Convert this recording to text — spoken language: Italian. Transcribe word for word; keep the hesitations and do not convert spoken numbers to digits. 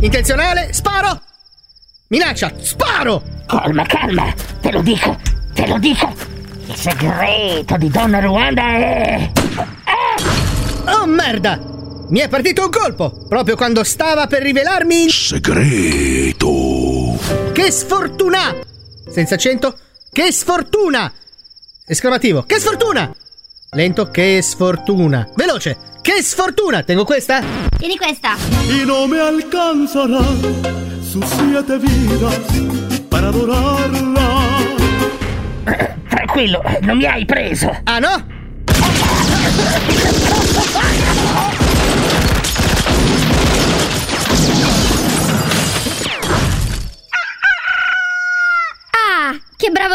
Intenzionale, sparo! Minaccia, sparo! Calma, calma, te lo dico, te lo dico. Il segreto di Donna Ruanda è... Ah! Oh merda! Mi è partito un colpo, proprio quando stava per rivelarmi il... Segreto! Che sfortuna! Senza accento, che sfortuna! Esclamativo, che sfortuna! Lento, che sfortuna! Veloce, che sfortuna! Tengo questa? Tieni questa. Y no me alcanzará sus siete vidas para adorarla. Tranquillo, non mi hai preso. Ah no? Ah, che bravo